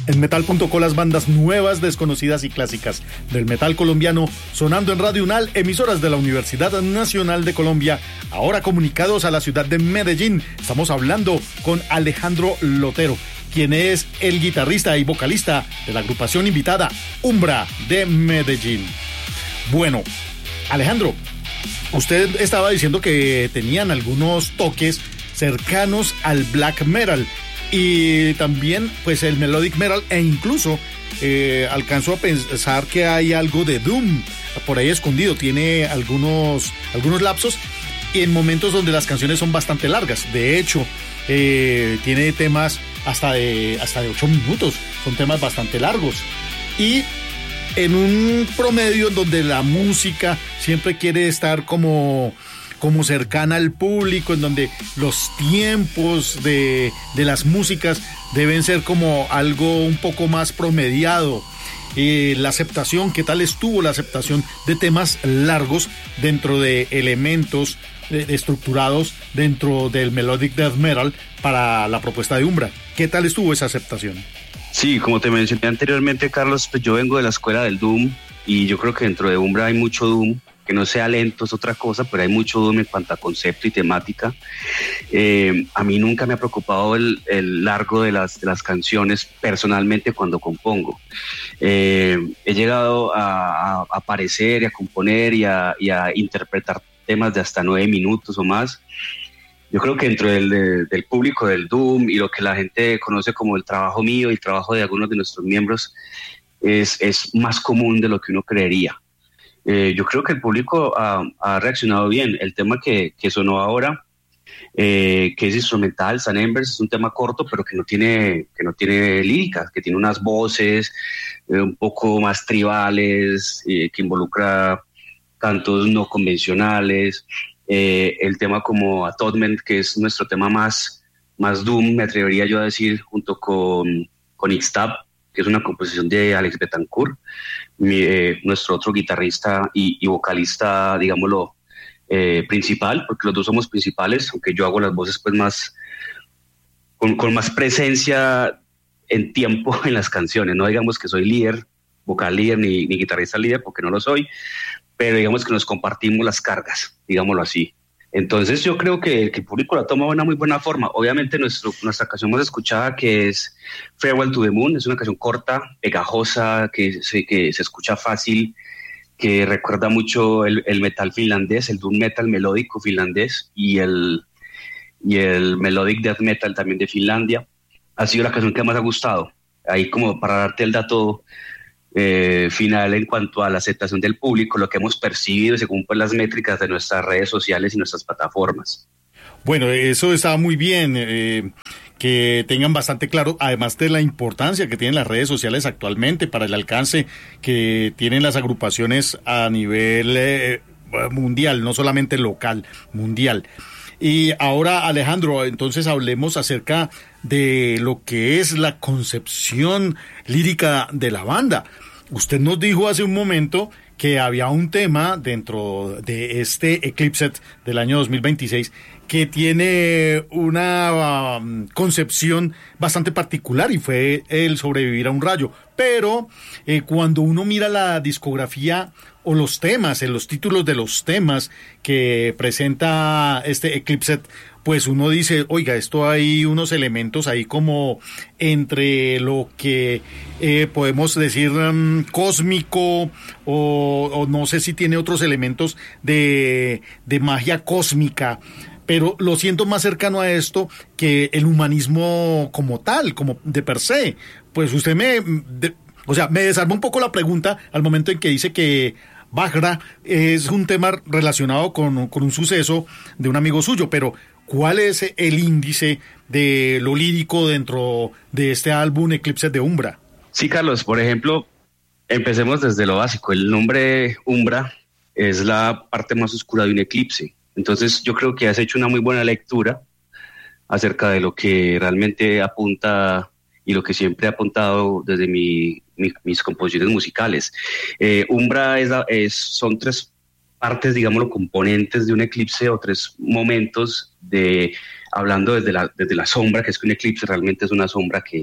En Metal.co, las bandas nuevas, desconocidas y clásicas del metal colombiano, sonando en Radio Unal, emisoras de la Universidad Nacional de Colombia, ahora comunicados a la ciudad de Medellín. Estamos hablando con Alejandro Lotero, quien es el guitarrista y vocalista de la agrupación invitada Umbra de Medellín. Bueno, Alejandro, usted estaba diciendo que tenían algunos toques cercanos al black metal y también pues el melodic metal, e incluso alcanzo a pensar que hay algo de doom por ahí escondido. Tiene algunos lapsos y en momentos donde las canciones son bastante largas. De hecho, tiene temas hasta de 8 minutos, son temas bastante largos, y en un promedio en donde la música siempre quiere estar como cercana al público, en donde los tiempos de las músicas deben ser como algo un poco más promediado. La aceptación, ¿qué tal estuvo la aceptación de temas largos dentro de elementos estructurados dentro del melodic death metal para la propuesta de Umbra? ¿Qué tal estuvo esa aceptación? Sí, como te mencioné anteriormente, Carlos, pues yo vengo de la escuela del doom y yo creo que dentro de Umbra hay mucho doom. Que no sea lento es otra cosa, pero hay mucho doom en cuanto a concepto y temática. A mí nunca me ha preocupado el largo de las canciones personalmente cuando compongo. He llegado a aparecer y a componer y a interpretar temas de hasta 9 minutos o más. Yo creo que dentro del público del doom y lo que la gente conoce como el trabajo mío y el trabajo de algunos de nuestros miembros es más común de lo que uno creería. Yo creo que el público ha reaccionado bien. El tema que sonó ahora, que es instrumental, San Embers, es un tema corto, pero que no tiene lírica, que tiene unas voces un poco más tribales, que involucra cantos no convencionales. El tema como Atonement, que es nuestro tema más doom, me atrevería yo a decir, junto con Ixtab, que es una composición de Alex Betancourt, nuestro otro guitarrista y vocalista, digámoslo, principal, porque los dos somos principales, aunque yo hago las voces pues más con más presencia en tiempo en las canciones. No digamos que soy líder, vocal líder ni guitarrista líder, porque no lo soy, pero digamos que nos compartimos las cargas, digámoslo así. Entonces yo creo que el público la toma de una muy buena forma. Obviamente nuestra canción más escuchada, que es Farewell to the Moon, es una canción corta, pegajosa, que se escucha fácil, que recuerda mucho el metal finlandés, el doom metal melódico finlandés y el melodic death metal también de Finlandia. Ha sido la canción que más ha gustado. Ahí como para darte el dato final en cuanto a la aceptación del público, lo que hemos percibido según pues las métricas de nuestras redes sociales y nuestras plataformas. Bueno, eso está muy bien, que tengan bastante claro, además de la importancia que tienen las redes sociales actualmente para el alcance que tienen las agrupaciones a nivel mundial, no solamente local, mundial. Y ahora, Alejandro, entonces hablemos acerca de lo que es la concepción lírica de la banda. Usted nos dijo hace un momento que había un tema dentro de este Eclipse del año 2026 que tiene una concepción bastante particular, y fue el sobrevivir a un rayo. Pero cuando uno mira la discografía o los temas, en los títulos de los temas que presenta este Eclipse, pues uno dice, oiga, esto hay unos elementos ahí como entre lo que podemos decir cósmico, o no sé si tiene otros elementos de magia cósmica, pero lo siento más cercano a esto que el humanismo como tal, como de per se. Pues usted me desarma un poco la pregunta al momento en que dice que Bagra es un tema relacionado con un suceso de un amigo suyo, pero ¿cuál es el índice de lo lírico dentro de este álbum Eclipse de Umbra? Sí, Carlos, por ejemplo, empecemos desde lo básico. El nombre Umbra es la parte más oscura de un eclipse. Entonces yo creo que has hecho una muy buena lectura acerca de lo que realmente apunta y lo que siempre he apuntado desde mis composiciones musicales. Umbra son 3 partes, digámoslo, componentes de un eclipse, o 3 momentos hablando desde la sombra, que es que un eclipse realmente es una sombra que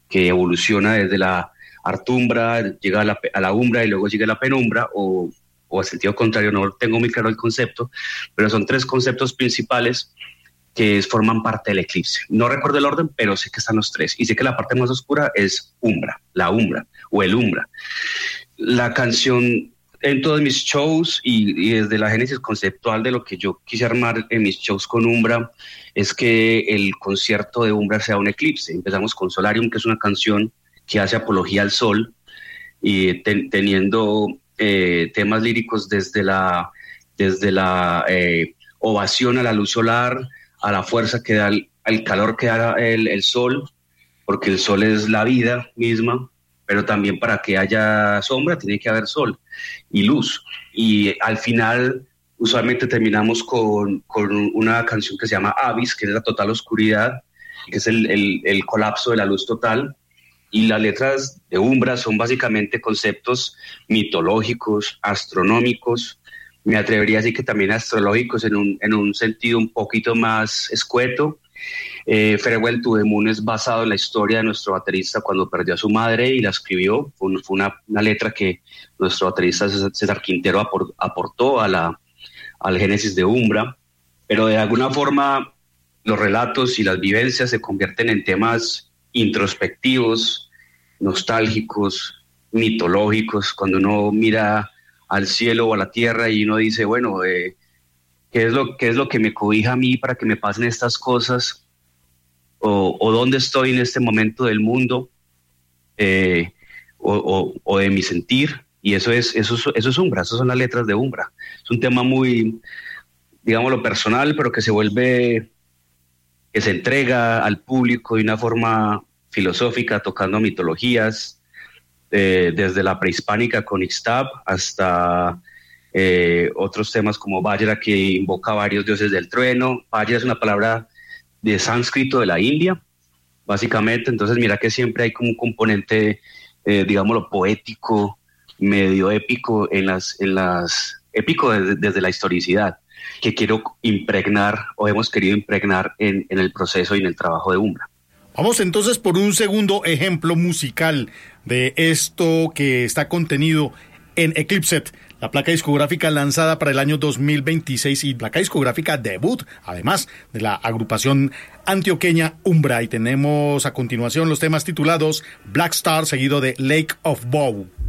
que evoluciona desde la artumbra, llega a la umbra y luego llega a la penumbra, o al sentido contrario, no tengo muy claro el concepto, pero son 3 conceptos principales que forman parte del eclipse. No recuerdo el orden, pero sé que están los 3, y sé que la parte más oscura es umbra, la umbra, o el umbra. La canción en todos mis shows y desde la génesis conceptual de lo que yo quise armar en mis shows con Umbra es que el concierto de Umbra sea un eclipse. Empezamos con Solarium, que es una canción que hace apología al sol y teniendo temas líricos desde la ovación a la luz solar, a la fuerza que da, al calor que da el sol, porque el sol es la vida misma, pero también para que haya sombra tiene que haber sol y luz. Y al final usualmente terminamos con una canción que se llama Abyss, que es la total oscuridad, que es el colapso de la luz total. Y las letras de Umbra son básicamente conceptos mitológicos, astronómicos, me atrevería a decir que también astrológicos en un sentido un poquito más escueto. Farewell to the Moon es basado en la historia de nuestro baterista cuando perdió a su madre y la escribió. Fue una letra que nuestro baterista César Quintero aportó al génesis de Umbra, pero de alguna forma los relatos y las vivencias se convierten en temas introspectivos, nostálgicos, mitológicos, cuando uno mira al cielo o a la tierra y uno dice, bueno, ¿qué es lo que me cobija a mí para que me pasen estas cosas? O dónde estoy en este momento del mundo, o de mi sentir, y eso es Umbra, esas son las letras de Umbra. Es un tema muy, digámoslo, personal, pero que se entrega al público de una forma filosófica, tocando mitologías, desde la prehispánica con Ixtab hasta otros temas como Vajra, que invoca a varios dioses del trueno. Vajra es una palabra de sánscrito de la India, básicamente. Entonces mira que siempre hay como un componente, digámoslo, poético, medio épico épico desde la historicidad, que quiero impregnar o hemos querido impregnar en el proceso y en el trabajo de Umbra. Vamos entonces por un segundo ejemplo musical de esto que está contenido en Eclipset, la placa discográfica lanzada para el año 2026 y placa discográfica debut, además de la agrupación antioqueña Umbra. Y tenemos a continuación los temas titulados Black Star, seguido de Lake of Bow.